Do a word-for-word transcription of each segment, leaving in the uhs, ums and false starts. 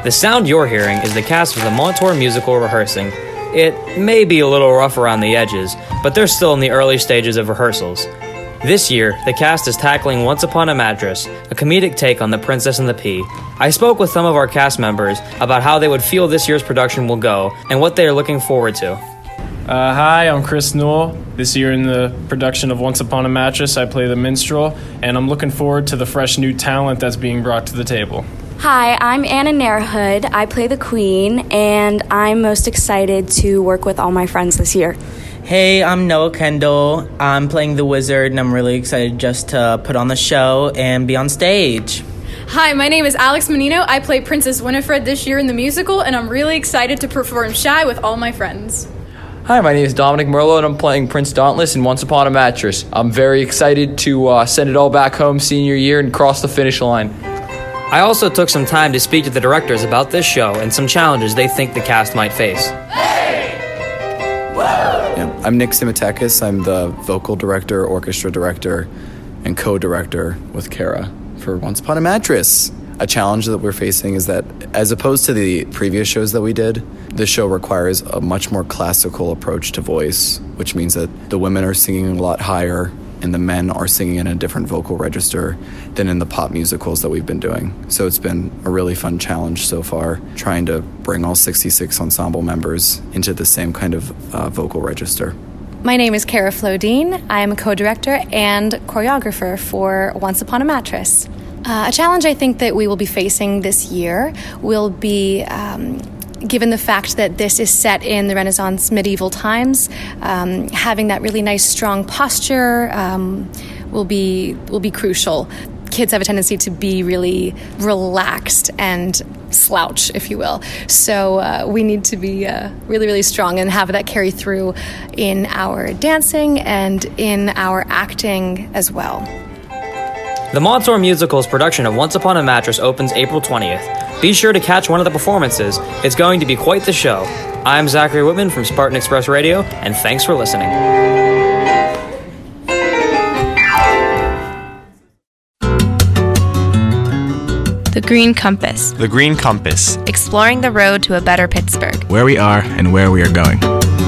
The sound you're hearing is the cast of the Montour musical rehearsing. It may be a little rough around the edges, but they're still in the early stages of rehearsals. This year, the cast is tackling Once Upon a Mattress, a comedic take on The Princess and the Pea. I spoke with some of our cast members about how they would feel this year's production will go and what they are looking forward to. Uh, hi, I'm Chris Newell. This year in the production of Once Upon a Mattress, I play the minstrel, and I'm looking forward to the fresh new talent that's being brought to the table. Hi, I'm Anna Nairhood. I play the Queen, and I'm most excited to work with all my friends this year. Hey, I'm Noah Kendall. I'm playing the Wizard, and I'm really excited just to put on the show and be on stage. Hi, my name is Alex Menino. I play Princess Winifred this year in the musical, and I'm really excited to perform Shy with all my friends. Hi, my name is Dominic Merlo, and I'm playing Prince Dauntless in Once Upon a Mattress. I'm very excited to uh, send it all back home senior year and cross the finish line. I also took some time to speak to the directors about this show and some challenges they think the cast might face. Hey! Woo! Yeah, I'm Nick Simitakis. I'm the vocal director, orchestra director, and co-director with Kara for Once Upon a Mattress. A challenge that we're facing is that, as opposed to the previous shows that we did, this show requires a much more classical approach to voice, which means that the women are singing a lot higher and the men are singing in a different vocal register than in the pop musicals that we've been doing. So it's been a really fun challenge so far, trying to bring all sixty-six ensemble members into the same kind of uh, vocal register. My name is Kara Flodine. I am a co-director and choreographer for Once Upon a Mattress. Uh, a challenge I think that we will be facing this year will be um, given the fact that this is set in the Renaissance medieval times, um, having that really nice strong posture um, will be will be crucial. Kids have a tendency to be really relaxed and slouch, if you will. So uh, we need to be uh, really, really strong and have that carry through in our dancing and in our acting as well. The Montour Musical's production of Once Upon a Mattress opens April twentieth. Be sure to catch one of the performances. It's going to be quite the show. I'm Zachary Whitman from Spartan Express Radio, and thanks for listening. The Green Compass. The Green Compass. Exploring the road to a better Pittsburgh. Where we are and where we are going.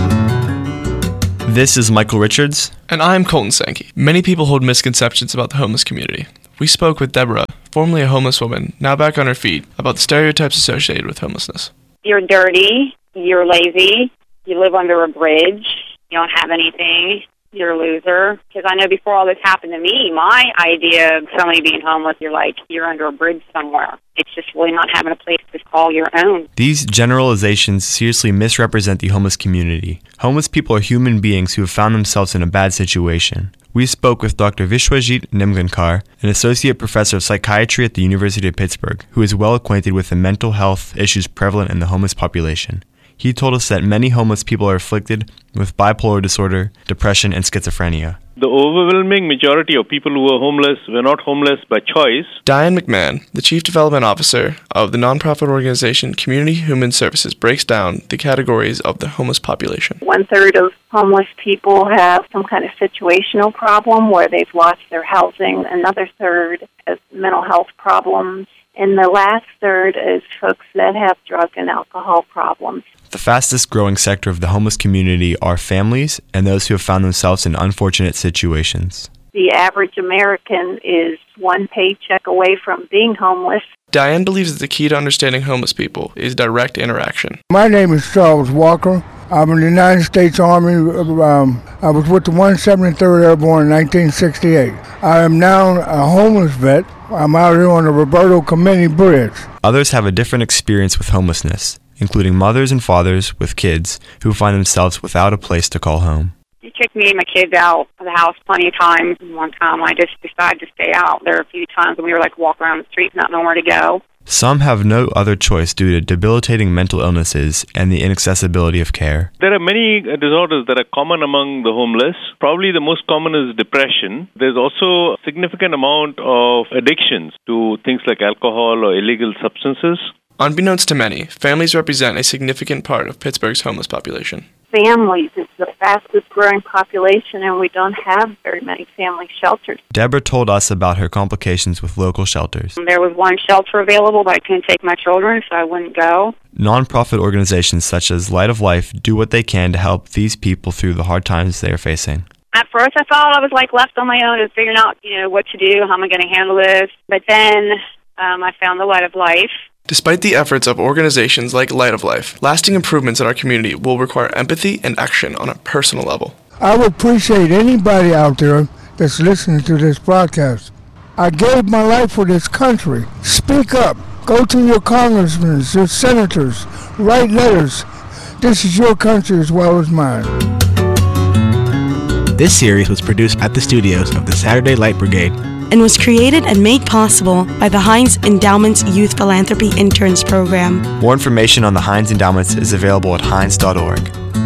This is Michael Richards. And I'm Colton Sankey. Many people hold misconceptions about the homeless community. We spoke with Deborah, formerly a homeless woman, now back on her feet, about the stereotypes associated with homelessness. You're dirty, you're lazy, you live under a bridge, you don't have anything, you're a loser. Because I know before all this happened to me, my idea of somebody being homeless, you're like, you're under a bridge somewhere. It's just really not having a place to call your own. These generalizations seriously misrepresent the homeless community. Homeless people are human beings who have found themselves in a bad situation. We spoke with Doctor Vishwajit Nimgankar, an associate professor of psychiatry at the University of Pittsburgh, who is well acquainted with the mental health issues prevalent in the homeless population. He told us that many homeless people are afflicted with bipolar disorder, depression, and schizophrenia. The overwhelming majority of people who are homeless were not homeless by choice. Diane McMahon, the Chief Development Officer of the nonprofit organization Community Human Services, breaks down the categories of the homeless population. One-third of homeless people have some kind of situational problem where they've lost their housing. Another third has mental health problems. And the last third is folks that have drug and alcohol problems. The fastest growing sector of the homeless community are families and those who have found themselves in unfortunate situations. The average American is one paycheck away from being homeless. Diane believes that the key to understanding homeless people is direct interaction. My name is Charles Walker. I'm in the United States Army. Um, I was with the one hundred seventy-third Airborne in nineteen sixty-eight. I am now a homeless vet. I'm out here on the Roberto Clemente Bridge. Others have a different experience with homelessness, including mothers and fathers with kids who find themselves without a place to call home. You kicked me and my kids out of the house plenty of times. One time I just decided to stay out there a few times, and we were like walking around the streets not knowing where to go. Some have no other choice due to debilitating mental illnesses and the inaccessibility of care. There are many disorders that are common among the homeless. Probably the most common is depression. There's also a significant amount of addictions to things like alcohol or illegal substances. Unbeknownst to many, families represent a significant part of Pittsburgh's homeless population. families. It's the fastest growing population, and we don't have very many family shelters. Deborah told us about her complications with local shelters. There was one shelter available, but I couldn't take my children, so I wouldn't go. Nonprofit organizations such as Light of Life do what they can to help these people through the hard times they are facing. At first, I thought I was like left on my own and figuring out, you know, what to do, how am I going to handle this. But then um, I found the Light of Life. Despite the efforts of organizations like Light of Life, lasting improvements in our community will require empathy and action on a personal level. I would appreciate anybody out there that's listening to this broadcast. I gave my life for this country. Speak up. Go to your congressmen, your senators. Write letters. This is your country as well as mine. This series was produced at the studios of the Saturday Light Brigade and was created and made possible by the Heinz Endowment's Youth Philanthropy Interns Program. More information on the Heinz Endowments is available at heinz dot org.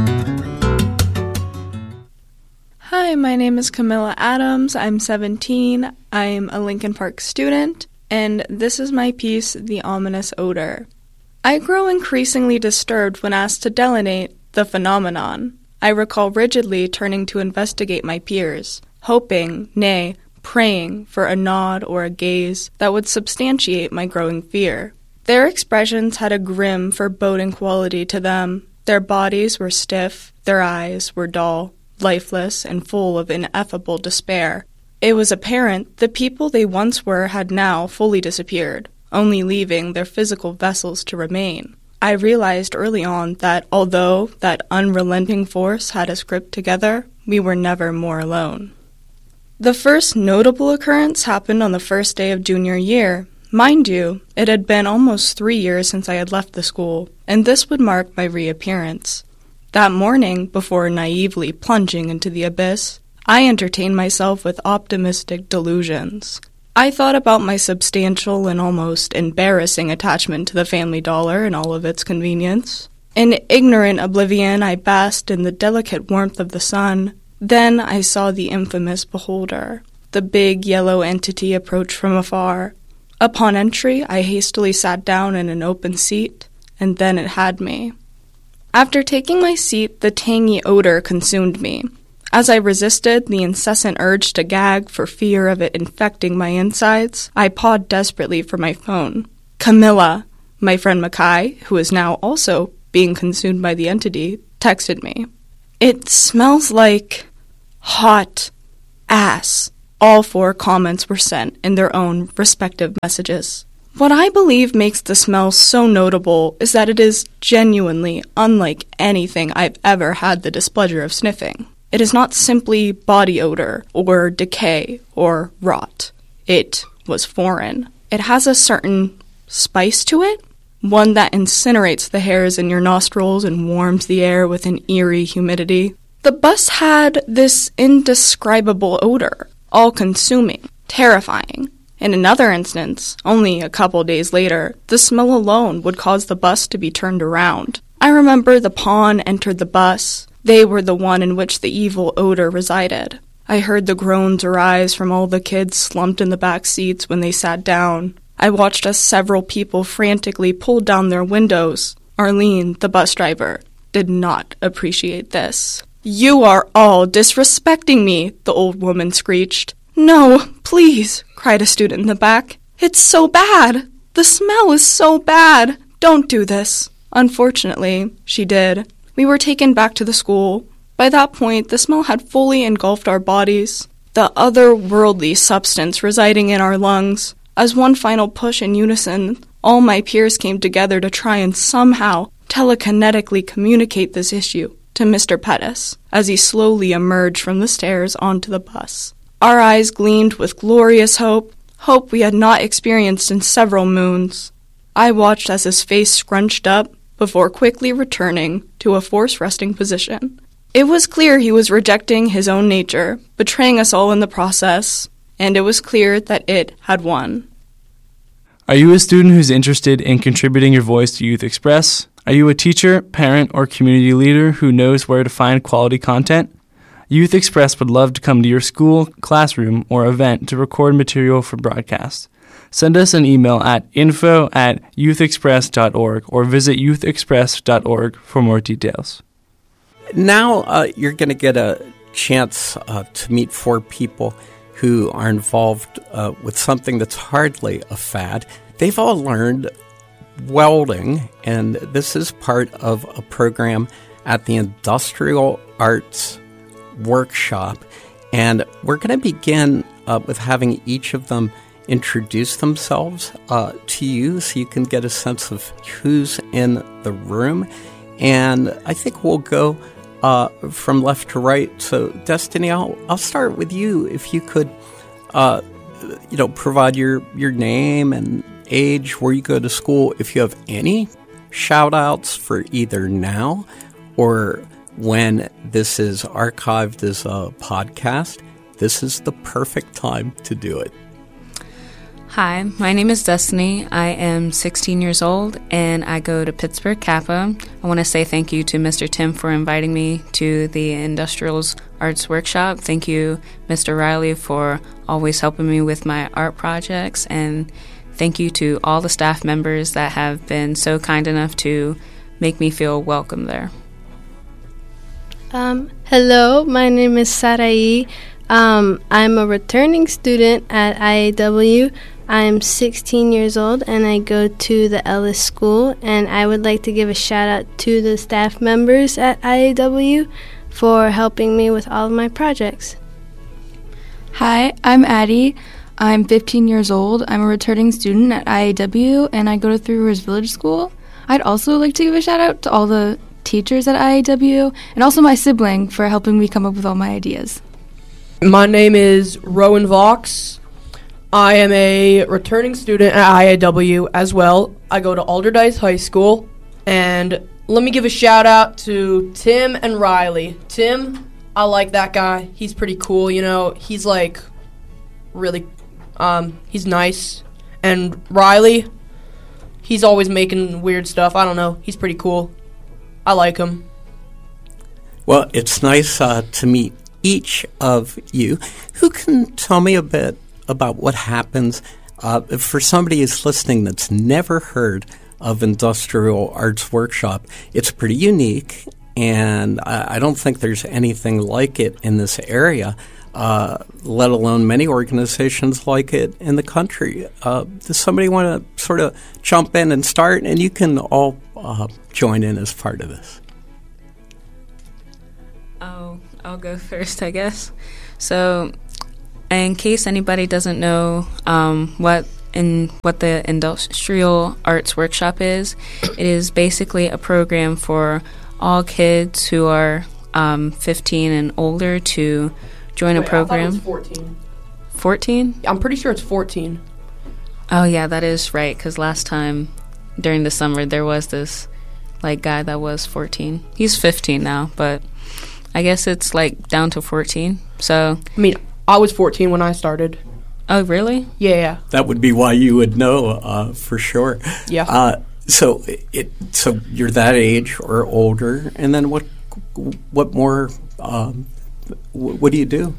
Hi, my name is Camilla Adams. I'm seventeen. I'm a Lincoln Park student, and this is my piece, The Ominous Odor. I grow increasingly disturbed when asked to delineate the phenomenon. I recall rigidly turning to investigate my peers, hoping, nay, praying for a nod or a gaze that would substantiate my growing fear. Their expressions had a grim, foreboding quality to them. Their bodies were stiff, their eyes were dull, lifeless, and full of ineffable despair. It was apparent the people they once were had now fully disappeared, only leaving their physical vessels to remain. I realized early on that although that unrelenting force had us gripped together, we were never more alone. The first notable occurrence happened on the first day of junior year. Mind you, it had been almost three years since I had left the school, and this would mark my reappearance. That morning, before naively plunging into the abyss, I entertained myself with optimistic delusions. I thought about my substantial and almost embarrassing attachment to the Family Dollar and all of its convenience. In ignorant oblivion, I basked in the delicate warmth of the sun. Then I saw the infamous beholder, the big yellow entity approach from afar. Upon entry, I hastily sat down in an open seat, and then it had me. After taking my seat, the tangy odor consumed me. As I resisted the incessant urge to gag for fear of it infecting my insides, I pawed desperately for my phone. Camilla, my friend Mackay, who is now also being consumed by the entity, texted me. It smells like hot ass. All four comments were sent in their own respective messages. What I believe makes the smell so notable is that it is genuinely unlike anything I've ever had the displeasure of sniffing. It is not simply body odor or decay or rot. It was foreign. It has a certain spice to it, one that incinerates the hairs in your nostrils and warms the air with an eerie humidity. The bus had this indescribable odor, all-consuming, terrifying. In another instance, only a couple days later, the smell alone would cause the bus to be turned around. I remember the pawn entered the bus. They were the one in which the evil odor resided. I heard the groans arise from all the kids slumped in the back seats when they sat down. I watched as several people frantically pulled down their windows. Arlene, the bus driver, did not appreciate this. "You are all disrespecting me," the old woman screeched. "No, please," cried a student in the back. "It's so bad. The smell is so bad. Don't do this." Unfortunately, she did. We were taken back to the school. By that point, the smell had fully engulfed our bodies, the otherworldly substance residing in our lungs. As one final push in unison, all my peers came together to try and somehow telekinetically communicate this issue to Mister Pettis as he slowly emerged from the stairs onto the bus. Our eyes gleamed with glorious hope, hope we had not experienced in several moons. I watched as his face scrunched up before quickly returning to a forced resting position. It was clear he was rejecting his own nature, betraying us all in the process, and it was clear that it had won. Are you a student who's interested in contributing your voice to Youth Express? Are you a teacher, parent, or community leader who knows where to find quality content? Youth Express would love to come to your school, classroom, or event to record material for broadcast. Send us an email at info at youth express dot org or visit youth express dot org for more details. now uh, you're going to get a chance uh, to meet four people who are involved uh, with something that's hardly a fad. They've all learned welding, and this is part of a program at the Industrial Arts Workshop. And we're going to begin uh, with having each of them introduce themselves uh, to you so you can get a sense of who's in the room. And I think we'll go uh, from left to right. So, Destiny, I'll, I'll start with you. If you could, uh, you know, provide your, your name and age, where you go to school. If you have any shout-outs for either now or when this is archived as a podcast, this is the perfect time to do it. Hi, my name is Destiny. I am sixteen years old, and I go to Pittsburgh Kappa. I want to say thank you to Mister Tim for inviting me to the Industrial Arts Workshop. Thank you, Mister Riley, for always helping me with my art projects, and thank you to all the staff members that have been so kind enough to make me feel welcome there. Um, hello, my name is Sarai. Um, I'm a returning student at I A W. I am sixteen years old and I go to the Ellis School, and I would like to give a shout out to the staff members at I A W for helping me with all of my projects. Hi, I'm Addie. I'm fifteen years old. I'm a returning student at I A W and I go to Three Rivers Village School. I'd also like to give a shout out to all the teachers at I A W and also my sibling for helping me come up with all my ideas. My name is Rowan Vox. I am a returning student at I A W as well. I go to Alderdice High School. And let me give a shout out to Tim and Riley. Tim, I like that guy. He's pretty cool, you know. He's like really, um, he's nice. And Riley, he's always making weird stuff. I don't know. He's pretty cool. I like him. Well, it's nice uh, to meet each of you. Who can tell me a bit about what happens uh, for somebody who's listening that's never heard of Industrial Arts Workshop? It's pretty unique, and I, I don't think there's anything like it in this area, uh, let alone many organizations like it in the country. Uh, does somebody want to sort of jump in and start? And you can all uh, join in as part of this. Oh, I'll go first, I guess. So, in case anybody doesn't know um, what in what the Industrial Arts Workshop is, it is basically a program for all kids who are um, fifteen and older to join Wait, a program. I thought it was fourteen. fourteen? I'm pretty sure it's fourteen. Oh, yeah, that is right, because last time during the summer there was this like guy that was fourteen. He's fifteen now, but I guess it's like down to fourteen. So I mean, I was fourteen when I started. Oh, really? Yeah. That would be why you would know uh, for sure. Yeah. Uh, so it so you're that age or older, and then what what more? Um, what do you do?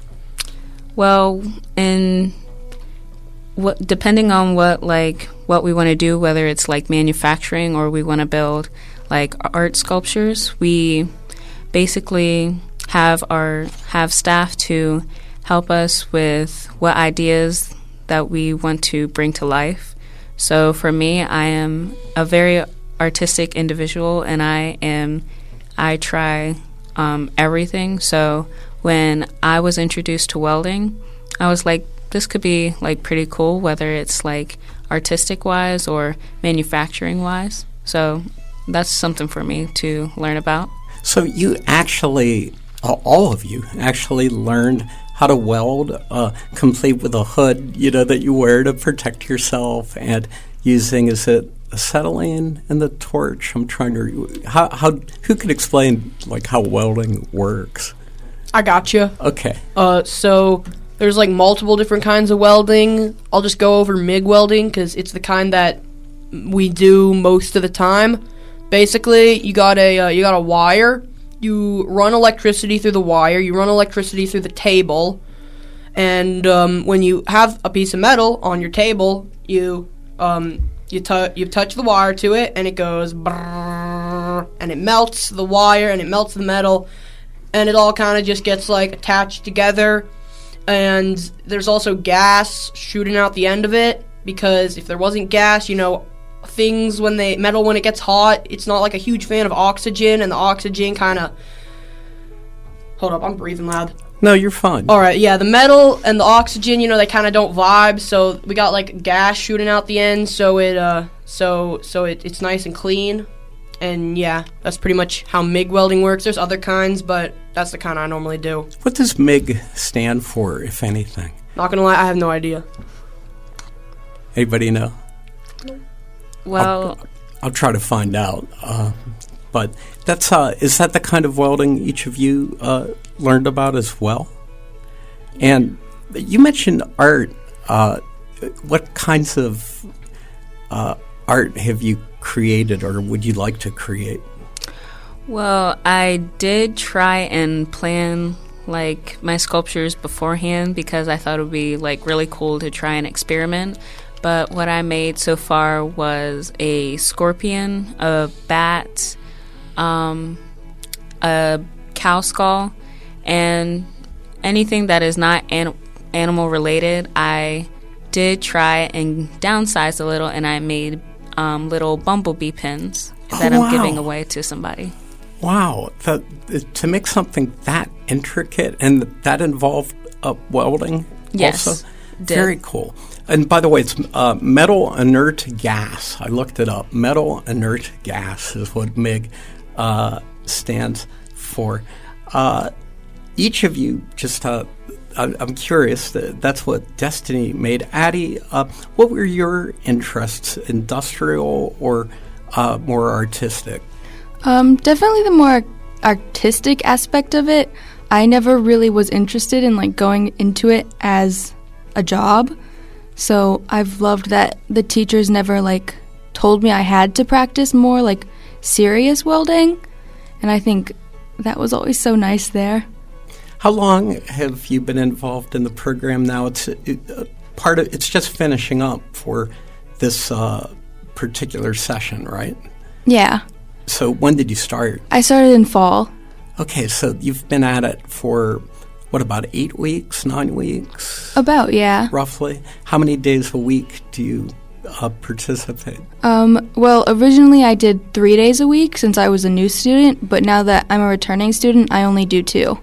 Well, in what depending on what like what we want to do, whether it's like manufacturing or we want to build like art sculptures, we basically have our have staff to help us with what ideas that we want to bring to life. So for me, I am a very artistic individual, and I am I try um, everything. So when I was introduced to welding, I was like, this could be like pretty cool, whether it's like artistic wise or manufacturing wise. So that's something for me to learn about. So you actually, uh, all of you actually learned how to weld, uh, complete with a hood, you know, that you wear to protect yourself, and using, is it acetylene and the torch? I'm trying to, how, how, who can explain, like, how welding works? I gotcha. Okay. Uh, so there's, like, multiple different kinds of welding. I'll just go over MIG welding because it's the kind that we do most of the time. Basically, you got a uh, you got a wire. You run electricity through the wire. You run electricity through the table, and um, when you have a piece of metal on your table, you um, you, tu- you touch the wire to it, and it goes brrrr, and it melts the wire and it melts the metal, and it all kind of just gets like attached together. And there's also gas shooting out the end of it, because if there wasn't gas, you know, things when they metal when it gets hot, it's not like a huge fan of oxygen, and the oxygen kind of hold up, I'm breathing loud. No, you're fine. All right, yeah, the metal and the oxygen, you know, they kind of don't vibe, so we got like gas shooting out the end, so it uh so so it, it's nice and clean. And yeah, that's pretty much how M I G welding works. There's other kinds, but that's the kind I normally do. What does M I G stand for, if anything? Not gonna lie, I have no idea. Anybody know? Well, I'll, I'll try to find out. Uh, but that's uh, is that the kind of welding each of you uh, learned about as well? And you mentioned art. Uh, what kinds of uh, art have you created, or would you like to create? Well, I did try and plan like my sculptures beforehand, because I thought it would be like really cool to try and experiment. But what I made so far was a scorpion, a bat, um, a cow skull, and anything that is not an- animal related. I did try and downsize a little, and I made um, little bumblebee pins that Oh, I'm wow. giving away to somebody. Wow, that, to make something that intricate and that involved uh, welding Yes, also? did. Very cool. And by the way, it's uh, metal inert gas. I looked it up. Metal inert gas is what M I G uh, stands for. Uh, each of you, just uh, I, I'm curious, that that's what Destiny made. Addie, uh, what were your interests, industrial or uh, more artistic? Um, definitely the more artistic aspect of it. I never really was interested in like going into it as a job. So I've loved that the teachers never like told me I had to practice more like serious welding, and I think that was always so nice there. How long have you been involved in the program now? It's it, uh, part of it's just finishing up for this uh, particular session, right? Yeah. So when did you start? I started in fall. Okay, so you've been at it for what, about eight weeks, nine weeks? About, yeah. Roughly. How many days a week do you uh, participate? Um, well, originally I did three days a week since I was a new student, but now that I'm a returning student, I only do two.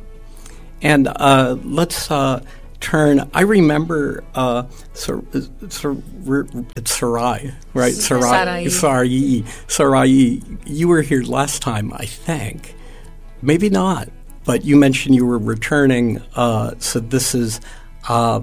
And uh, let's uh, turn. I remember uh, Sar- Sar- it's Sarai, right? Sarai. Sarai. Sarai. You were here last time, I think. Maybe not. But you mentioned you were returning, uh, so this is uh,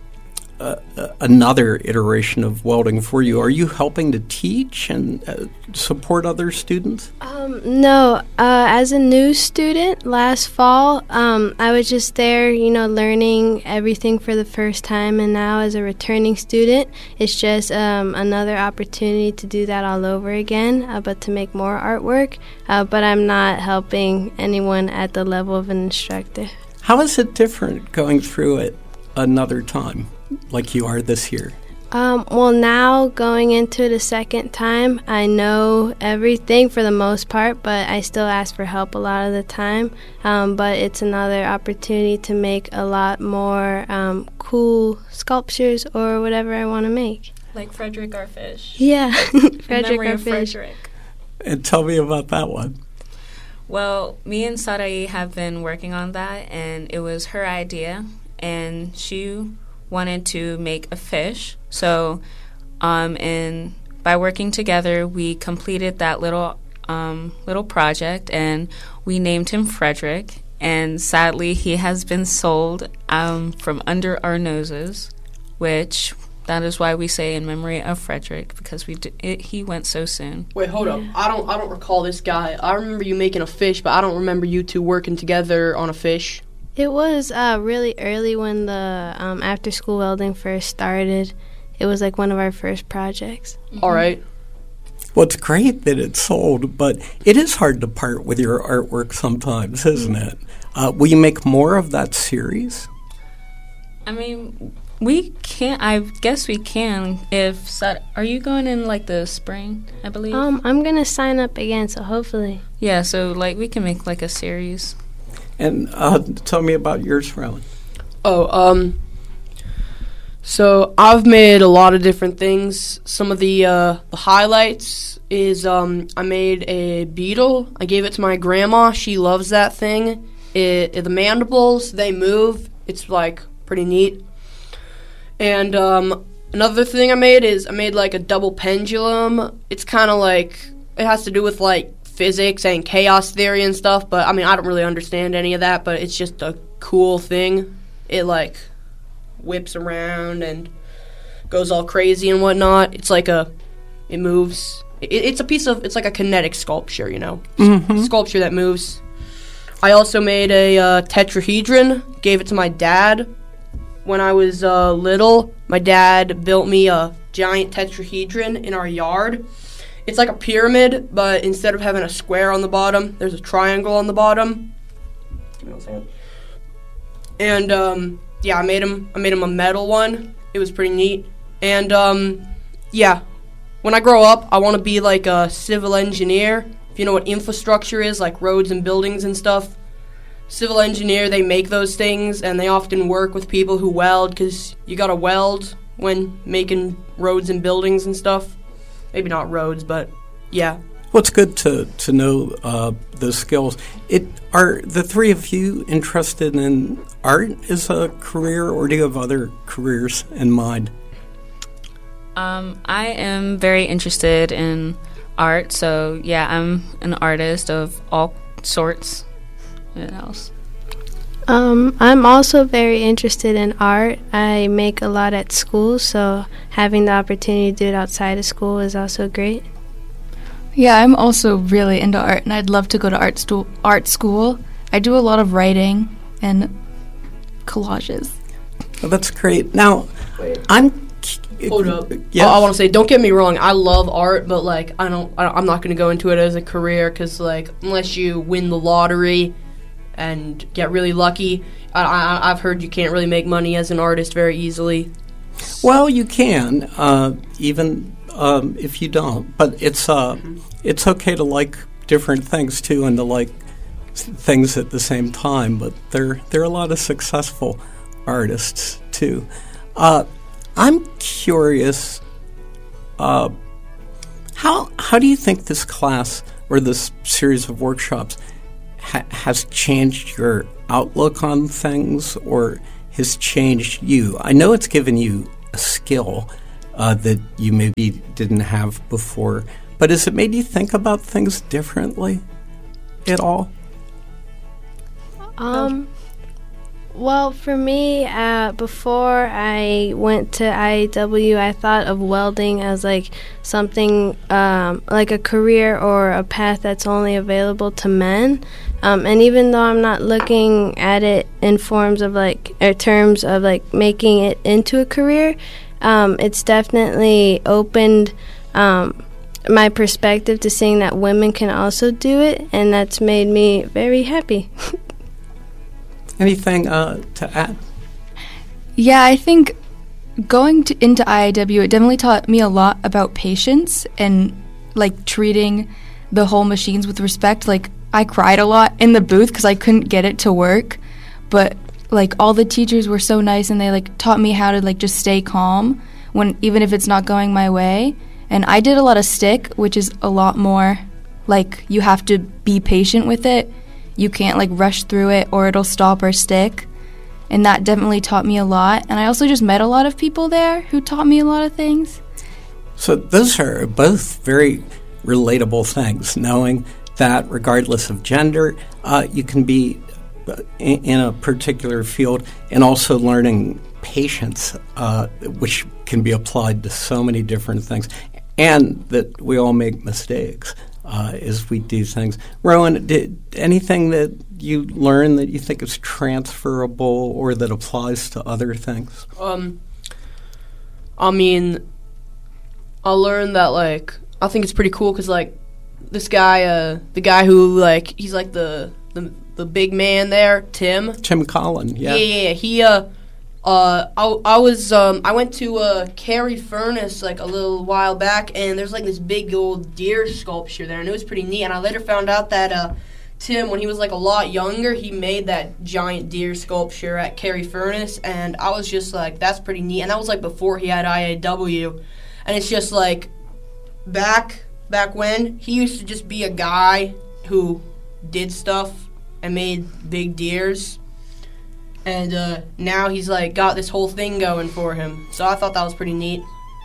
uh, another iteration of welding for you. Are you helping to teach and uh, support other students? Um, no, uh, as a new student last fall, um, I was just there, you know, learning everything for the first time, and now as a returning student, it's just um, another opportunity to do that all over again, uh, but to make more artwork, uh, but I'm not helping anyone at the level of an instructor. How is it different going through it another time, like you are this year? Um, well, now going into the second time, I know everything for the most part, but I still ask for help a lot of the time. Um, but it's another opportunity to make a lot more um, cool sculptures or whatever I want to make. Like Frederick our fish. Yeah, Frederick memory our of fish. Frederick. And tell me about that one. Well, me and Sarai have been working on that, and it was her idea, and she wanted to make a fish. So, um, and by working together, we completed that little um, little project, and we named him Frederick. And sadly, he has been sold um, from under our noses, which that is why we say in memory of Frederick, because we d- it, he went so soon. Wait, hold up. I don't I don't recall this guy. I remember you making a fish, but I don't remember you two working together on a fish. It was uh, really early when the um, after-school welding first started. It was like one of our first projects. Mm-hmm. All right. Well, it's great that it's sold, but it is hard to part with your artwork sometimes, isn't it? Uh, will you make more of that series? I mean, We can. I guess we can. If Sat- are you going in like the spring? I believe. Um, I'm gonna sign up again, so hopefully. Yeah. So like we can make like a series. And uh, tell me about yours, Rowan. Oh, um, so I've made a lot of different things. Some of the, uh, the highlights is um, I made a beetle. I gave it to my grandma. She loves that thing. It, it, the mandibles, they move. It's, like, pretty neat. And um, another thing I made is I made, like, a double pendulum. It's kind of like, it has to do with, like, physics and chaos theory and stuff, but I mean I don't really understand any of that, but it's just a cool thing. It like whips around and goes all crazy and whatnot. It's like a it moves. It, it's a piece of it's like a kinetic sculpture, you know. Mm-hmm. Sculpture that moves. I also made a uh, tetrahedron, gave it to my dad when I was uh, little. My dad built me a giant tetrahedron in our yard. It's like a pyramid, but instead of having a square on the bottom, there's a triangle on the bottom. Give me one second. And um, yeah, I made him. I made him a metal one. It was pretty neat. And um, yeah, when I grow up, I want to be like a civil engineer. If you know what infrastructure is, like roads and buildings and stuff. Civil engineer, they make those things, and they often work with people who weld, because you gotta weld when making roads and buildings and stuff. Maybe not roads, but yeah. Well, it's good to, to know uh, those skills. It are the three of you interested in art as a career, or do you have other careers in mind? Um, I am very interested in art, so yeah, I'm an artist of all sorts. What else? Um, I'm also very interested in art. I make a lot at school, so having the opportunity to do it outside of school is also great. Yeah, I'm also really into art, and I'd love to go to art, stu- art school. I do a lot of writing and collages. Well, that's great. Now, Wait. I'm... Hold up. Yes. I, I want to say, don't get me wrong, I love art, but like, I don't, I, I'm not going to go into it as a career, because like, unless you win the lottery and get really lucky, I, I, I've heard you can't really make money as an artist very easily. Well, you can, uh, even um, if you don't. But it's uh, mm-hmm. it's okay to like different things too, and to like things at the same time. But there there are a lot of successful artists too. Uh, I'm curious. Uh, how how do you think this class or this series of workshops ha- has changed your outlook on things, or has changed you? I know it's given you a skill uh, that you maybe didn't have before, but has it made you think about things differently at all? Um, well, for me, uh, before I went to I A W, I thought of welding as like something um, like a career or a path that's only available to men. Um, and even though I'm not looking at it in forms of like, or terms of like making it into a career, um, it's definitely opened um, my perspective to seeing that women can also do it, and that's made me very happy. Anything uh, to add? Yeah, I think going to, into I A W, it definitely taught me a lot about patience and like treating the whole machines with respect. Like, I cried a lot in the booth because I couldn't get it to work, but like all the teachers were so nice, and they like taught me how to like just stay calm when even if it's not going my way. And I did a lot of stick, which is a lot more like you have to be patient with it. You can't like rush through it or it'll stop or stick. And that definitely taught me a lot. And I also just met a lot of people there who taught me a lot of things. So those are both very relatable things, knowing that regardless of gender, uh, you can be in, in a particular field, and also learning patience, uh, which can be applied to so many different things, and that we all make mistakes uh, as we do things. Rowan, did anything that you learn that you think is transferable or that applies to other things? Um, I mean, I learned that, like, I think it's pretty cool because, like, this guy, uh, the guy who, like, he's like the, the the big man there, Tim. Tim Collin, yeah. Yeah, yeah, yeah. He, uh, Uh, I, I was um, I went to uh, Carey Furnace like a little while back, and there's like this big old deer sculpture there, and it was pretty neat. And I later found out that uh, Tim, when he was like a lot younger, he made that giant deer sculpture at Carey Furnace, and I was just like, that's pretty neat. And that was like before he had I A W, and it's just like back back when he used to just be a guy who did stuff and made big deers. And uh, now he's like got this whole thing going for him. So I thought that was pretty neat.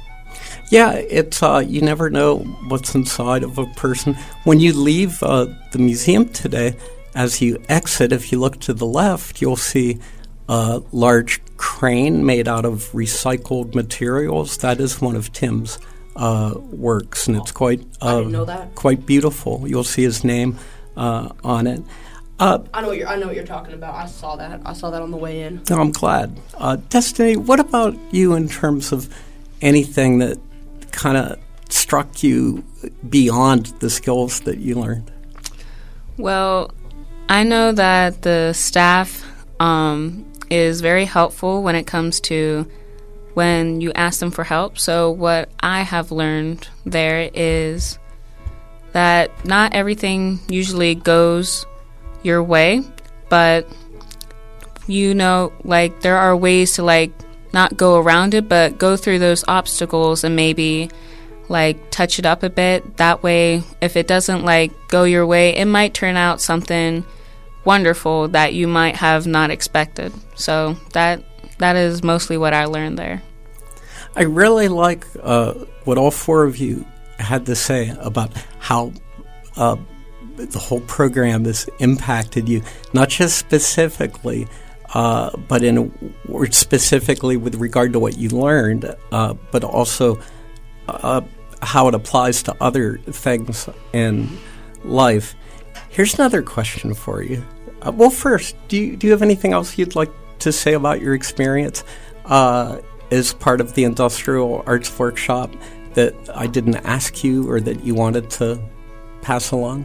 Yeah, it's uh, you never know what's inside of a person. When you leave uh, the museum today, as you exit, if you look to the left, you'll see a large crane made out of recycled materials. That is one of Tim's uh, works, and it's quite uh, I didn't know that. quite beautiful. You'll see his name uh, on it. Uh, I know what you're. I know what you're talking about. I saw that. I saw that on the way in. No, I'm glad. Uh, Destiny, what about you in terms of anything that kind of struck you beyond the skills that you learned? Well, I know that the staff um, is very helpful when it comes to when you ask them for help. So what I have learned there is that not everything usually goes your way, but you know, like there are ways to like not go around it, but go through those obstacles and maybe like touch it up a bit. That way, if it doesn't like go your way, it might turn out something wonderful that you might have not expected. So that that is mostly what I learned there. I really like uh, what all four of you had to say about how uh, the whole program has impacted you, not just specifically, uh, but in or specifically with regard to what you learned, uh, but also uh, how it applies to other things in life. Here's another question for you. Uh, well, first, do you, do you have anything else you'd like to say about your experience uh, as part of the Industrial Arts Workshop that I didn't ask you or that you wanted to pass along?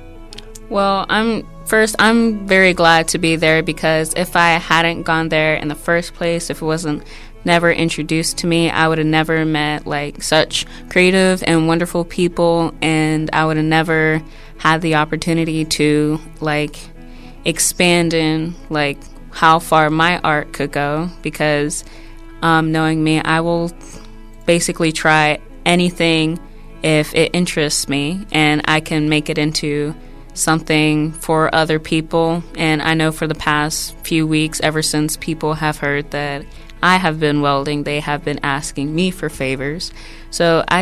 Well, I'm first, I'm very glad to be there because if I hadn't gone there in the first place, if it wasn't never introduced to me, I would have never met like such creative and wonderful people, and I would have never had the opportunity to like expand in like how far my art could go, because um, knowing me, I will basically try anything if it interests me and I can make it into something for other people. And I know for the past few weeks, ever since people have heard that I have been welding, they have been asking me for favors. So I